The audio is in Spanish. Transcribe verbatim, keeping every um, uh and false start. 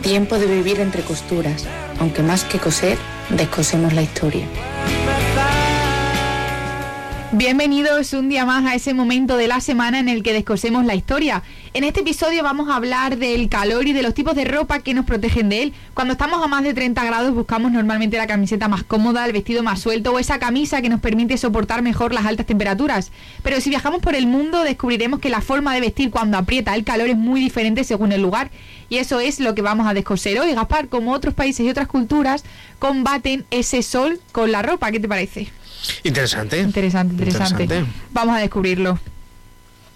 Tiempo de vivir entre costuras, aunque más que coser, descosemos la historia. Bienvenidos un día más a ese momento de la semana en el que descosemos la historia. En este episodio vamos a hablar del calor y de los tipos de ropa que nos protegen de él. Cuando estamos a más de treinta grados buscamos normalmente la camiseta más cómoda, el vestido más suelto o esa camisa que nos permite soportar mejor las altas temperaturas. Pero si viajamos por el mundo descubriremos que la forma de vestir cuando aprieta el calor es muy diferente según el lugar. Y eso es lo que vamos a descoser hoy, Gaspar, cómo otros países y otras culturas combaten ese sol con la ropa. ¿Qué te parece? Interesante. Interesante, interesante. Interesante. Vamos a descubrirlo.